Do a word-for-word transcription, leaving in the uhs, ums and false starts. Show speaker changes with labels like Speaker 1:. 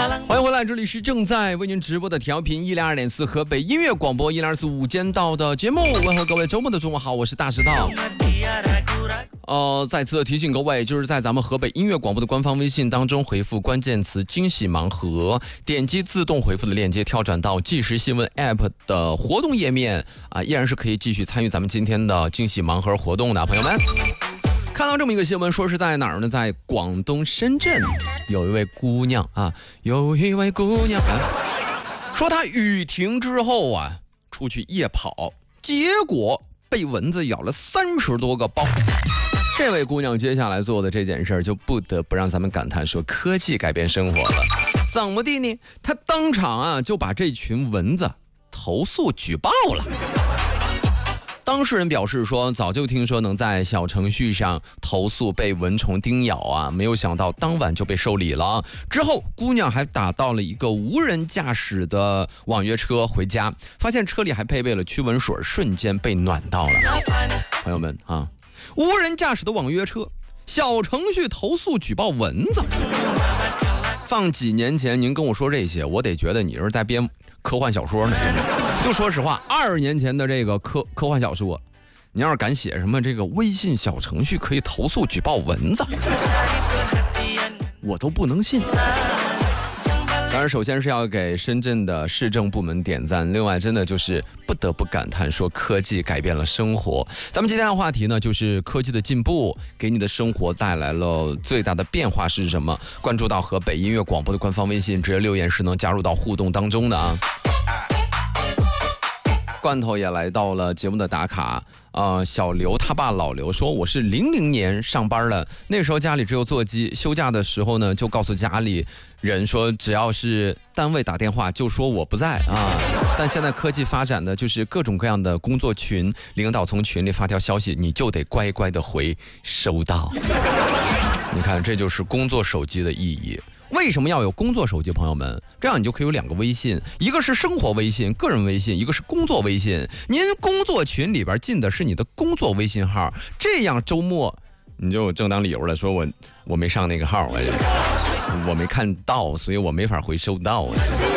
Speaker 1: 欢迎回来，这里是正在为您直播的调频一零二点四河北音乐广播一零二四午间到的节目。问候各位周末的中午好，我是大石道。呃，再次提醒各位，就是在咱们河北音乐广播的官方微信当中回复关键词惊喜盲盒，点击自动回复的链接，跳转到即时新闻 App 的活动页面啊，依然是可以继续参与咱们今天的惊喜盲盒活动的朋友们。看到这么一个新闻，说是在哪儿呢？在广东深圳，有一位姑娘啊，有一位姑娘、啊、说她雨停之后啊，出去夜跑，结果被蚊子咬了三十多个包。这位姑娘接下来做的这件事就不得不让咱们感叹说，科技改变生活了。怎么地呢？她当场啊就把这群蚊子投诉举报了。当事人表示说，早就听说能在小程序上投诉被蚊虫叮咬啊，没有想到当晚就被受理了。之后姑娘还打到了一个无人驾驶的网约车回家，发现车里还配备了驱蚊水，瞬间被暖到了。朋友们啊，无人驾驶的网约车，小程序投诉举报蚊子，放几年前您跟我说这些，我得觉得你是在编科幻小说呢。就说实话，二十年前的这个科科幻小说，你要是敢写什么这个微信小程序可以投诉举报蚊子，我都不能信。当然，首先是要给深圳的市政部门点赞，另外真的就是不得不感叹说，科技改变了生活。咱们今天的话题呢，就是科技的进步给你的生活带来了最大的变化是什么？关注到河北音乐广播的官方微信，直接留言是能加入到互动当中的啊。罐头也来到了节目的打卡，呃，小刘他爸老刘说，我是零零年上班了，那时候家里只有座机，休假的时候呢，就告诉家里人说，只要是单位打电话就说我不在啊。但现在科技发展的就是各种各样的工作群，领导从群里发条消息，你就得乖乖的回收到。你看，这就是工作手机的意义。为什么要有工作手机？朋友们，这样你就可以有两个微信，一个是生活微信、个人微信，一个是工作微信。您工作群里边进的是你的工作微信号，这样周末你就有正当理由了，说我我没上那个号，我我没看到，所以我没法回收到。